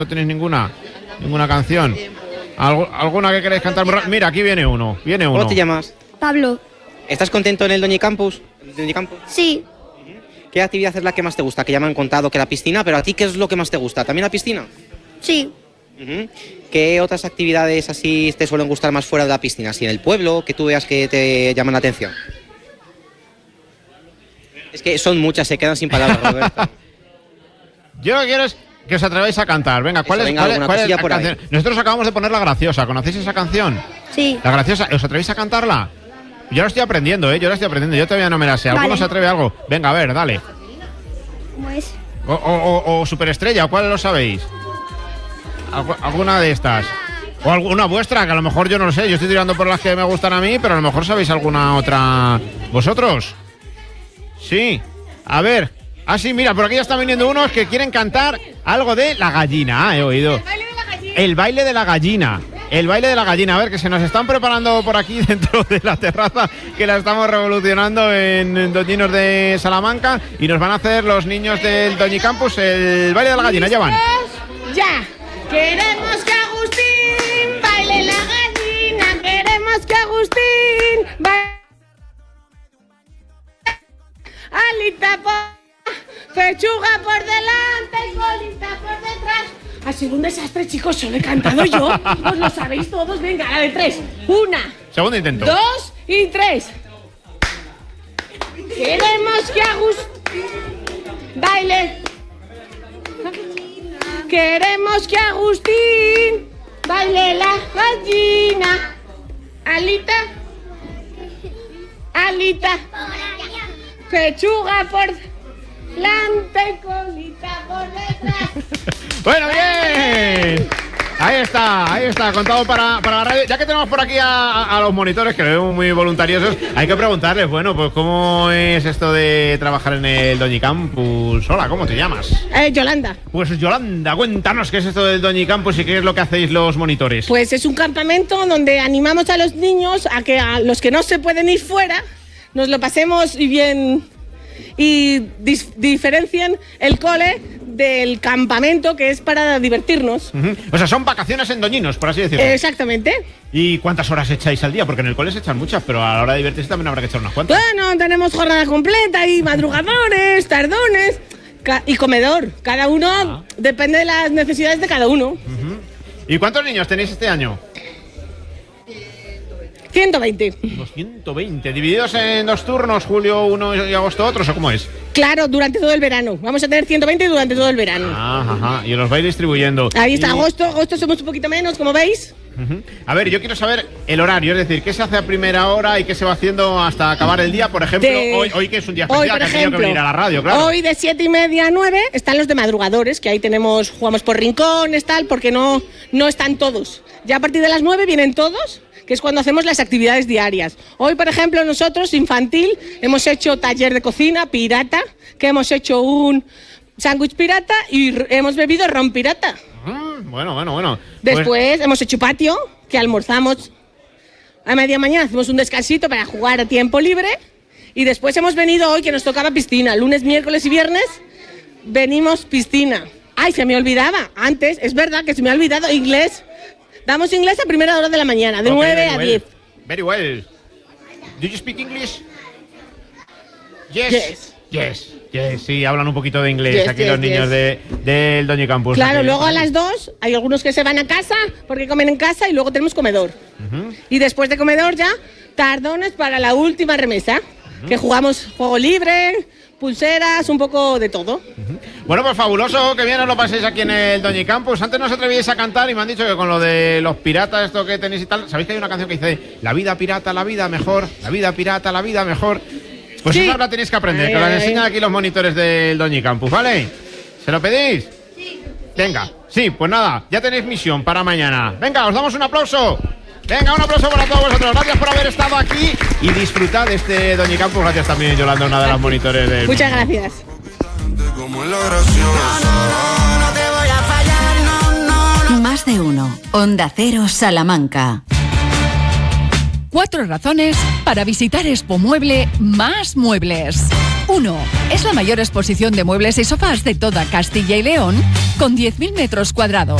¿No tenéis ninguna canción? ¿Alguna que queréis cantar? Mira, aquí viene uno. ¿Cómo te llamas? Pablo. ¿Estás contento en el Doñi Campus? Sí. ¿Qué actividad es la que más te gusta? Que ya me han contado que la piscina, pero ¿a ti qué es lo que más te gusta? ¿También la piscina? Sí. ¿Qué otras actividades así te suelen gustar más fuera de la piscina? Así en el pueblo, que tú veas que te llaman la atención. Es que son muchas, se quedan sin palabras, Roberto. Yo lo que quiero es que os atreváis a cantar. Venga, ¿cuál es la canción? Nosotros acabamos de poner La Graciosa. ¿Conocéis esa canción? Sí. La Graciosa. ¿Os atrevéis a cantarla? Yo la estoy aprendiendo, Yo todavía no me la sé. ¿Alguno Vale. se atreve a algo? Venga, a ver, dale. ¿Cómo es? O Superestrella, ¿cuál lo sabéis? ¿Alguna de estas? O alguna vuestra, que a lo mejor yo no lo sé. Yo estoy tirando por las que me gustan a mí, pero a lo mejor sabéis alguna otra. ¿Vosotros? Sí. A ver. Ah, sí, mira, por aquí ya están viniendo unos que quieren cantar algo de La Gallina. He oído. El baile de la gallina. El baile de la gallina. A ver, que se nos están preparando por aquí dentro de la terraza, que la estamos revolucionando en Doñinos de Salamanca, y nos van a hacer los niños del Doñi Campus el baile de la gallina. Ya van. ¡Ya! Queremos que Agustín baile la gallina. Queremos que Agustín baile. Alita por pechuga por delante y colita por detrás. Ha sido un desastre, chicos. Solo he cantado yo. Os lo sabéis todos. Venga, a la de 3. 1, Segundo intento. 2 y 3. Queremos que Agustín baile. Queremos que Agustín baile la gallina. Alita, pechuga por delante, colita por detrás. Bueno, bien. Ahí está, contado para la radio. Ya que tenemos por aquí a los monitores, que lo vemos muy voluntariosos, hay que preguntarles, bueno, pues ¿cómo es esto de trabajar en el Doñi Campus? Hola, ¿cómo te llamas? Yolanda. Pues Yolanda, cuéntanos qué es esto del Doñi Campus y qué es lo que hacéis los monitores. Pues es un campamento donde animamos a los niños a que a los que no se pueden ir fuera, nos lo pasemos y bien y diferencien el cole del campamento, que es para divertirnos. O sea, son vacaciones en Doñinos, por así decirlo. Exactamente. ¿Y cuántas horas echáis al día? Porque en el cole se echan muchas, pero a la hora de divertirse también habrá que echar unas cuantas. Bueno, tenemos jornada completa y madrugadores, tardones y comedor. Cada uno depende de las necesidades de cada uno. ¿Y cuántos niños tenéis este año? 120. Unos 120, divididos en 2 turnos, julio 1 y agosto otros, ¿o cómo es? Claro, durante todo el verano. Vamos a tener 120 durante todo el verano. Ajá, y los vais distribuyendo. Ahí está, agosto somos un poquito menos, como veis. A ver, yo quiero saber el horario, es decir, ¿qué se hace a primera hora y qué se va haciendo hasta acabar el día? Por ejemplo, hoy que es un día especial, que ha tenido que venir a la radio, claro. Hoy de 7:30 a 9 están los de madrugadores, que ahí jugamos por rincones, tal, porque no están todos. Ya a partir de las 9 vienen todos, que es cuando hacemos las actividades diarias. Hoy, por ejemplo, nosotros, infantil, hemos hecho taller de cocina, pirata, que hemos hecho un sándwich pirata y hemos bebido ron pirata. Bueno. Después hemos hecho patio, que almorzamos a media mañana, hacemos un descansito para jugar a tiempo libre, y después hemos venido hoy, que nos tocaba piscina, lunes, miércoles y viernes, venimos piscina. Ay, se me olvidaba, antes, es verdad que se me ha olvidado inglés. Damos inglés a primera hora de la mañana, de 9 a 10. Very well. Do you speak English? Yes, sí, hablan un poquito de inglés aquí los niños del Doñi Campus. Claro, aquí, luego a las 2 hay algunos que se van a casa porque comen en casa, y luego tenemos comedor. Y después de comedor ya, tardones para la última remesa, que jugamos juego libre, pulseras, un poco de todo. Bueno, pues fabuloso, que bien os lo paséis aquí en el Doñi Campus. Antes no os atrevíais a cantar y me han dicho que con lo de los piratas, esto que tenéis y tal, ¿sabéis que hay una canción que dice la vida pirata, la vida mejor, la vida pirata, la vida mejor? Pues sí. Esa la tenéis que aprender, que la enseñan aquí los monitores del Doñi Campus, ¿vale? ¿Se lo pedís? Sí. Venga, sí, pues nada, ya tenéis misión para mañana. Venga, os damos un aplauso. Venga, un aplauso para todos vosotros. Gracias por haber estado aquí y disfrutad de este Doñi Campus. Gracias también, Yolanda, una de las monitores del... Muchas gracias. Más de uno. Onda Cero Salamanca. 4 razones para visitar Expomueble Más Muebles. 1. Es la mayor exposición de muebles y sofás de toda Castilla y León, con 10.000 metros cuadrados.